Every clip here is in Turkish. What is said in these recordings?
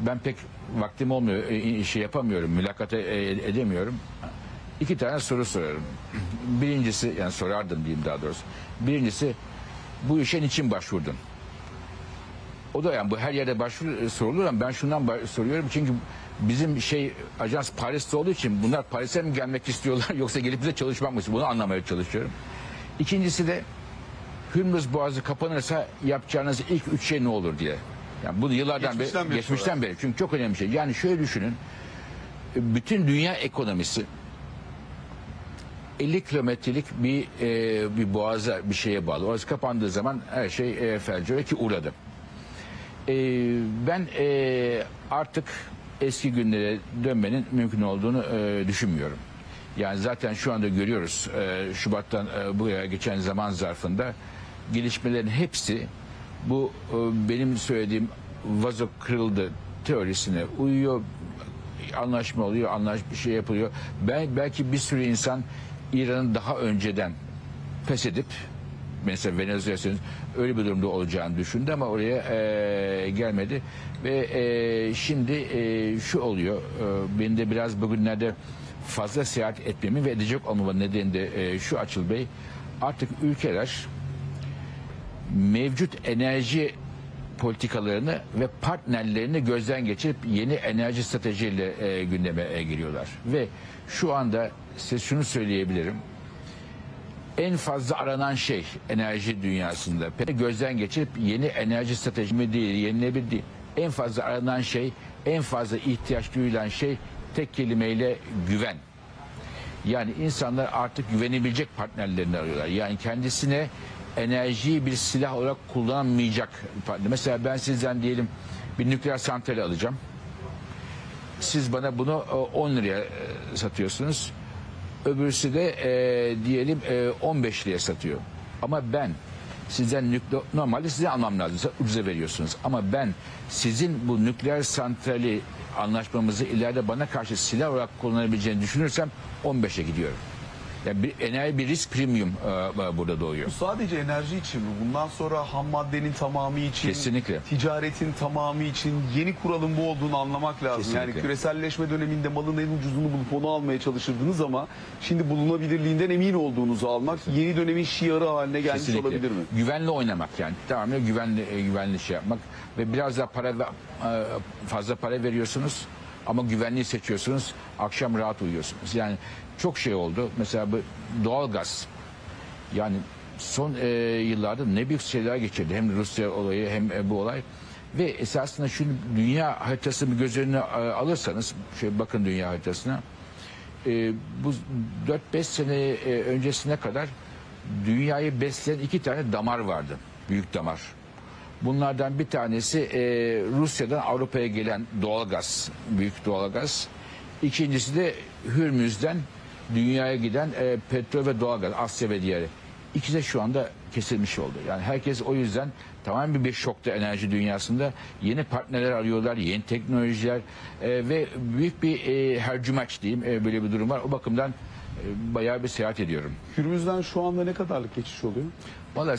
Ben pek vaktim olmuyor, işi yapamıyorum, mülakata edemiyorum. 2 tane soru sorarım. Birincisi, yani sorardım diyeyim daha doğrusu. Birincisi, bu işe niçin başvurdun? O da yani bu her yerde başvuru sorulur ama ben şundan soruyorum çünkü bizim ajans Paris'te olduğu için bunlar Paris'e mi gelmek istiyorlar yoksa gelip bize çalışmak mı istiyor? Bunu anlamaya çalışıyorum. İkincisi de Hürmüz Boğazı kapanırsa yapacağınız ilk 3 şey ne olur diye. Yani bu yıllardan geçmişten beri. Çünkü çok önemli bir şey. Yani şöyle düşünün. Bütün dünya ekonomisi 50 kilometrelik bir boğaza, bir şeye bağlı. Orası kapandığı zaman her şey felce ki uğradı. Ben artık eski günlere dönmenin mümkün olduğunu düşünmüyorum. Yani zaten şu anda görüyoruz Şubat'tan buraya geçen zaman zarfında gelişmelerin hepsi bu benim söylediğim vazo kırıldı teorisine uyuyor. Anlaşma oluyor, bir şey yapılıyor. Belki bir sürü insan İran'ın daha önceden pes edip mesela Venezuela öyle bir durumda olacağını düşündü ama oraya gelmedi ve şimdi şu oluyor, benim de biraz bugünlerde fazla seyahat etmemi ve edecek olmamın nedeni de şu Açıl Bey, artık ülkeler mevcut enerji politikalarını ve partnerlerini gözden geçirip yeni enerji stratejiyle gündeme giriyorlar. Ve şu anda size şunu söyleyebilirim. En fazla aranan şey enerji dünyasında gözden geçirip yeni enerji strateji mi değil, yenilenebilir değil. En fazla aranan şey, en fazla ihtiyaç duyulan şey tek kelimeyle güven. Yani insanlar artık güvenebilecek partnerlerini arıyorlar. Yani kendisine enerjiyi bir silah olarak kullanamayacak partner. Mesela ben sizden diyelim bir nükleer santrali alacağım. Siz bana bunu 10 liraya satıyorsunuz. Öbürsü de diyelim 15 liraya satıyor. Ama ben sizden normalde size almam lazım. Ucuza veriyorsunuz. Ama ben sizin bu nükleer santrali anlaşmamızı ileride bana karşı silah olarak kullanabileceğini düşünürsem 15'e gidiyorum. Yani bir risk premium burada doğuyor. Bu sadece enerji için mi? Bundan sonra ham maddenin tamamı için, kesinlikle, ticaretin tamamı için yeni kuralın bu olduğunu anlamak lazım. Kesinlikle. Yani küreselleşme döneminde malın en ucuzunu bulup onu almaya çalışırdınız ama şimdi bulunabilirliğinden emin olduğunuzu almak yeni dönemin şiarı haline gelmiş kesinlikle olabilir mi? Güvenli oynamak yani. Tamamen güvenli şey yapmak ve biraz daha fazla para veriyorsunuz ama güvenliği seçiyorsunuz. Akşam rahat uyuyorsunuz. Yani çok şey oldu. Mesela bu doğalgaz. Yani son yıllarda ne büyük şeyler geçirdi. Hem Rusya olayı hem bu olay. Ve esasında şu dünya haritasını göz önüne alırsanız, şöyle bakın dünya haritasına. Bu 4-5 sene öncesine kadar dünyayı besleyen 2 tane damar vardı. Büyük damar. Bunlardan bir tanesi Rusya'dan Avrupa'ya gelen doğalgaz. Büyük doğalgaz. İkincisi de Hürmüz'den dünyaya giden petrol ve doğalgaz, Asya ve diğeri. İkisi de şu anda kesilmiş oldu. Yani herkes o yüzden tamamen bir şokta enerji dünyasında. Yeni partnerler arıyorlar, yeni teknolojiler ve büyük bir hercümaç diyeyim, böyle bir durum var. O bakımdan bayağı bir seyahat ediyorum. Hürmüz'den şu anda ne kadarlık geçiş oluyor? Vallahi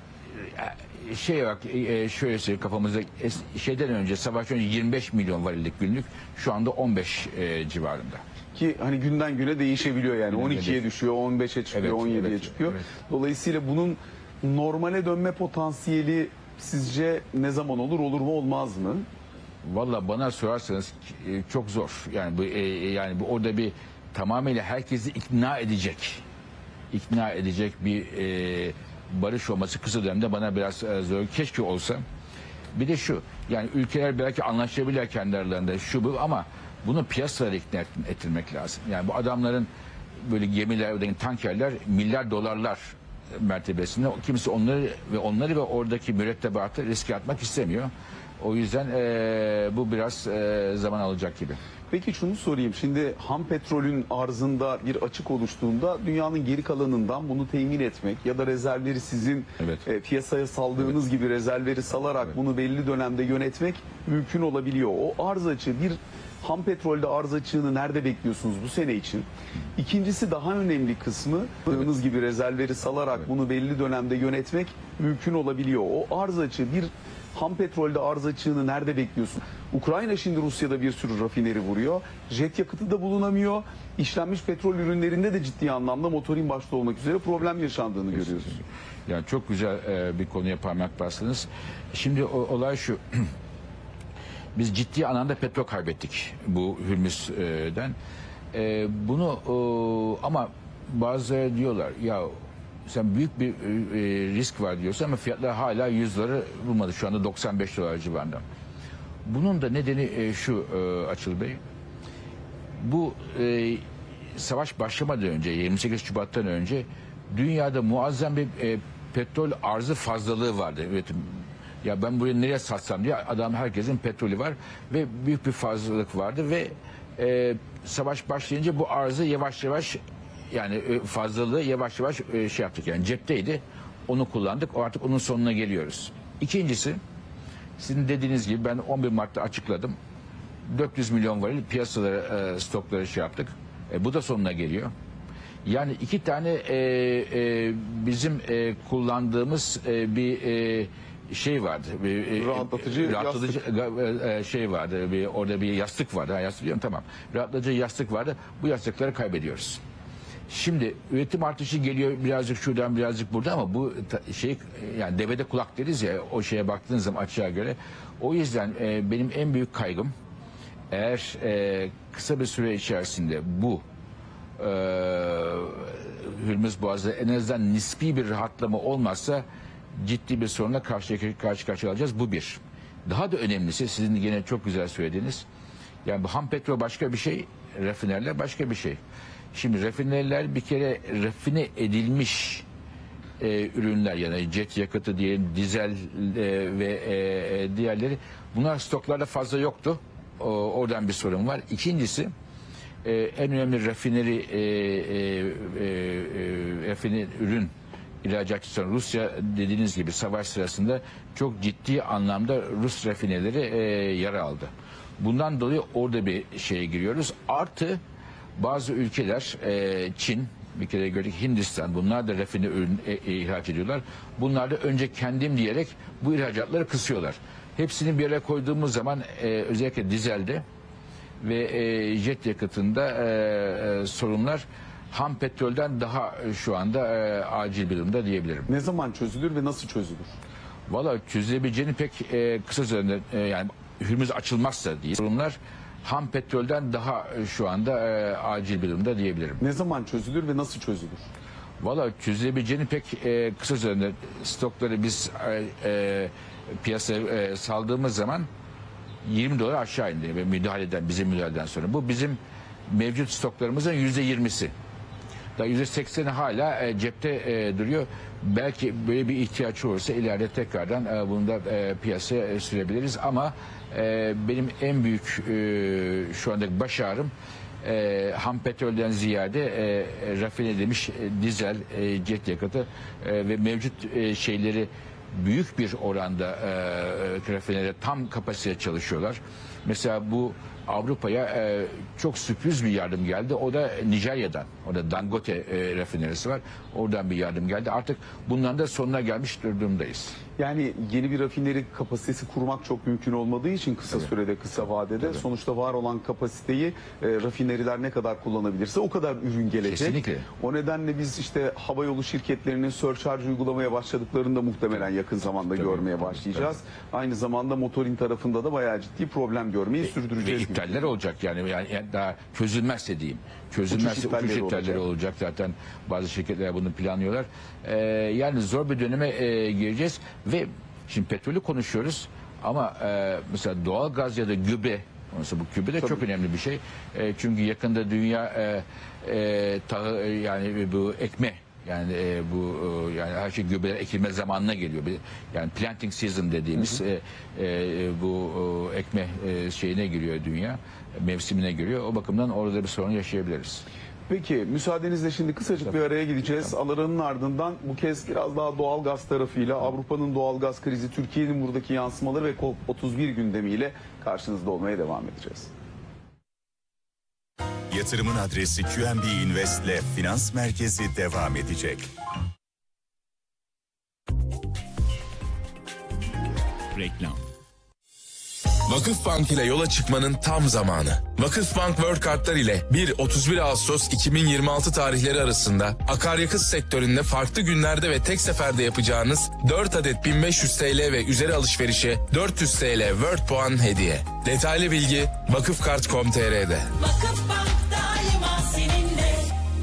şöyle söyleyeyim, kafamızda şeyden önce, savaştan önce 25 milyon varillik günlük, şu anda 15 civarında. Ki hani günden güne değişebiliyor yani. 12'ye düşüyor, 15'e çıkıyor, evet, 17'ye evet, çıkıyor. Evet. Dolayısıyla bunun normale dönme potansiyeli sizce ne zaman olur mu olmaz mı? Vallahi bana sorarsanız çok zor. Yani bu orada bir tamamıyla herkesi ikna edecek bir barış olması kısa dönemde bana biraz zor. Keşke olsa. Bir de şu, yani ülkeler belki anlaşabilirler kendi aralarında şu bu ama bunu piyasalara ikna ettirmek lazım. Yani bu adamların böyle gemiler, tankerler milyar dolarlar mertebesinde, kimse onları ve oradaki mürettebatı riske atmak istemiyor. O yüzden bu biraz zaman alacak gibi. Peki şunu sorayım. Şimdi ham petrolün arzında bir açık oluştuğunda dünyanın geri kalanından bunu temin etmek ya da rezervleri sizin evet, piyasaya saldığınız evet, gibi rezervleri salarak evet, bunu belli dönemde yönetmek mümkün olabiliyor. O arz açığı, bir ham petrolde arz açığını nerede bekliyorsunuz bu sene için? İkincisi, daha önemli kısmı, evet, gibi rezervleri salarak evet, bunu belli dönemde yönetmek mümkün olabiliyor. O arz açığı bir ham petrolde arz açığını nerede bekliyorsun? Ukrayna şimdi Rusya'da bir sürü rafineri vuruyor. Jet yakıtı da bulunamıyor. İşlenmiş petrol ürünlerinde de ciddi anlamda motorin başta olmak üzere problem yaşandığını görüyoruz. Yani çok güzel bir konuya parmak bastınız. Şimdi olay şu. Biz ciddi anlamda petrol kaybettik bu Hürmüz'den. Bunu ama bazıları diyorlar ya sen büyük bir risk var diyorsun ama fiyatlar hala 100 doları bulmadı. Şu anda 95 dolar civarında. Bunun da nedeni şu Açıl Bey. Bu savaş başlamadan önce 28 Şubat'tan önce dünyada muazzam bir petrol arzı fazlalığı vardı. Üretim. Ya ben buraya nereye satsam diye herkesin petrolü var ve büyük bir fazlalık vardı ve savaş başlayınca bu arzı yavaş yavaş yani fazlalığı yavaş yavaş şey yaptık yani cepteydi. Onu kullandık. Artık onun sonuna geliyoruz. İkincisi sizin dediğiniz gibi ben 11 Mart'ta açıkladım. 400 milyon varil piyasalara stokları şey yaptık. Bu da sonuna geliyor. Yani iki tane bizim kullandığımız bir şey vardı. Rahatlatıcı şey vardı. Orada bir yastık vardı. Yastık diyorum tamam. Rahatlatıcı yastık vardı. Bu yastıkları kaybediyoruz. Şimdi üretim artışı geliyor birazcık şuradan birazcık burada ama bu şey yani devede kulak deriz ya o şeye baktığınız zaman açığa göre. O yüzden benim en büyük kaygım eğer kısa bir süre içerisinde bu Hürmüz Boğazı'da en azından nispi bir rahatlama olmazsa ciddi bir sorunla karşı karşıya alacağız. Bu bir. Daha da önemlisi sizin yine çok güzel söylediğiniz yani bu ham petrol başka bir şey, rafinerler başka bir şey. Şimdi rafineriler bir kere rafine edilmiş ürünler yani jet yakıtı diyelim, dizel ve diğerleri bunlar stoklarda fazla yoktu. Oradan bir sorun var. İkincisi en önemli rafineri ürün ihracatçısı Rusya dediğiniz gibi savaş sırasında çok ciddi anlamda Rus rafineleri yara aldı. Bundan dolayı orada bir şeye giriyoruz. Artı bazı ülkeler Çin bir kere gördük Hindistan bunlar da rafine ürün ihraç ediyorlar. Bunlar da önce kendim diyerek bu ihracatları kısıyorlar. Hepsini bir yere koyduğumuz zaman özellikle dizelde ve jet yakıtında sorunlar ham petrolden daha şu anda acil bir durumda diyebilirim. Ne zaman çözülür ve nasıl çözülür? Valla çözülebileceğini pek kısa sürede yani Hürmüz açılmazsa diye sorunlar ham petrolden daha şu anda acil bir durumda diyebilirim. Ne zaman çözülür ve nasıl çözülür? Valla çözülebileceğini pek kısa sürede stokları biz piyasaya saldığımız zaman 20 dolar aşağı indi ve bizim müdahaleden sonra. Bu bizim mevcut stoklarımızın %20'si. Daha %80'i hala cepte duruyor. Belki böyle bir ihtiyaç olursa ileride tekrardan bunu da piyasaya sürebiliriz. Ama benim en büyük şu andaki baş ağrım ham petrolden ziyade rafine edilmiş dizel, jet yakıtı ve mevcut şeyleri büyük bir oranda rafinere tam kapasite çalışıyorlar. Mesela bu Avrupa'ya çok sürpriz bir yardım geldi. O da Nijerya'dan. Orada Dangote rafinerisi var. Oradan bir yardım geldi. Artık bundan da sonuna gelmiş durumdayız. Yani yeni bir rafineri kapasitesi kurmak çok mümkün olmadığı için kısa sürede, kısa vadede sonuçta var olan kapasiteyi rafineriler ne kadar kullanabilirse o kadar ürün gelecek. Kesinlikle. O nedenle biz işte havayolu şirketlerinin surcharge uygulamaya başladıklarını da muhtemelen yakın zamanda görmeye başlayacağız. Aynı zamanda motorin tarafında da bayağı ciddi problem görmeyi sürdüreceğiz. Ve iptaller olacak yani daha çözülmezse diyeyim. Çözülmezse uçuş iptalleri olacak zaten bazı şirketler bunu planlıyorlar. Yani zor bir döneme gireceğiz ve şimdi petrolü konuşuyoruz ama mesela doğal gaz ya da gübre mesela bu gübre de çok önemli bir şey. Çünkü yakında dünya yani bu ekme yani yani her şey gübre ekilme zamanına geliyor. Yani planting season dediğimiz bu ekme şeyine giriyor dünya. Mevsimine giriyor. O bakımdan orada bir sorun yaşayabiliriz. Peki müsaadenizle şimdi kısacık bir araya gideceğiz. Aranın ardından bu kez biraz daha doğal gaz tarafıyla Avrupa'nın doğal gaz krizi, Türkiye'nin buradaki yansımaları ve COP31 gündemiyle karşınızda olmaya devam edeceğiz. Yatırımın adresi QNB Invest'le Finans Merkezi devam edecek. Reklam. Vakıfbank ile yola çıkmanın tam zamanı. Vakıfbank World Kartlar ile 1-31 Ağustos 2026 tarihleri arasında akaryakıt sektöründe farklı günlerde ve tek seferde yapacağınız 4 adet 1500 TL ve üzeri alışverişe 400 TL World Puan hediye. Detaylı bilgi vakıfkart.com.tr'de. Vakıfbank daima seninle.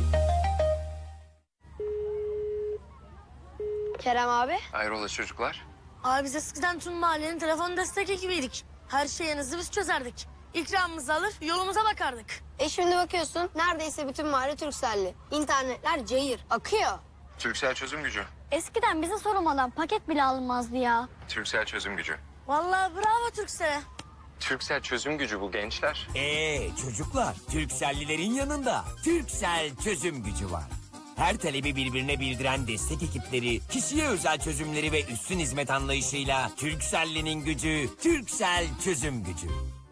Kerem abi. Hayrola çocuklar? Abi biz eskiden tüm mahallenin telefon destek ekibiydik. Her şeyinizi biz çözerdik. İkramımızı alır yolumuza bakardık. Şimdi bakıyorsun neredeyse bütün mahalle Turkcell'li. İnternetler cayır, akıyor. Turkcell çözüm gücü. Eskiden bize sormadan paket bile alınmazdı ya. Turkcell çözüm gücü. Vallahi bravo Türksel'e. Turkcell çözüm gücü bu gençler. Çocuklar, Turkcell'lilerin yanında Turkcell çözüm gücü var. Her talebi birbirine bildiren destek ekipleri, kişiye özel çözümleri ve üstün hizmet anlayışıyla Turkcell'linin gücü, Turkcell çözüm gücü.